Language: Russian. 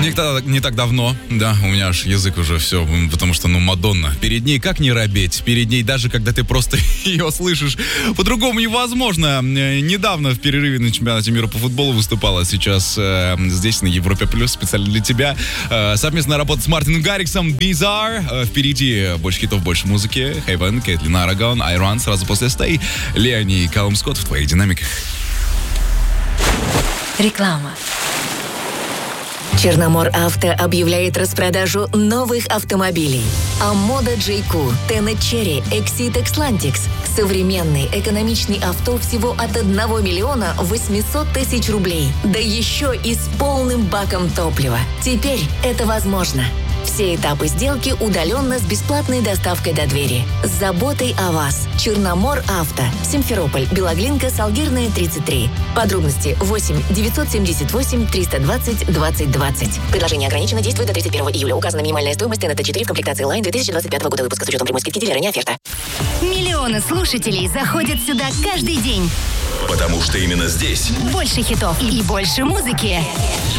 Не так давно, да, у меня аж язык уже все, потому что, Мадонна, перед ней как не робеть, перед ней даже когда ты просто ее слышишь, по-другому невозможно. Недавно в перерыве на чемпионате мира по футболу выступала, сейчас здесь на Европе Плюс, специально для тебя. Совместная работа с Мартином Гарриксом, Bizarre, впереди больше хитов, больше музыки, Хейвен, Кейтлин Арагон, Айрон, сразу после Stay, Леони и Калум Скотт в твоих динамиках. Реклама. Черномор Авто объявляет распродажу новых автомобилей. Амода J-Q, Tenet Cherry, Exit Xlantix. Современный, экономичный авто всего от 1 миллиона 800 тысяч рублей. Да еще и с полным баком топлива. Теперь это возможно. Все этапы сделки удаленно с бесплатной доставкой до двери. С заботой о вас. Черномор Авто. Симферополь, Белоглинка, Салгирная, 33. Подробности 8 978 320 20 20. Предложение ограничено, действует до 31 июля. Указана минимальная стоимость Tenet 4 в комплектации Line 2025 года выпуска с учетом прямой скидки дилера, не оферта. Миллионы слушателей заходят сюда каждый день. Потому что именно здесь больше хитов и больше музыки.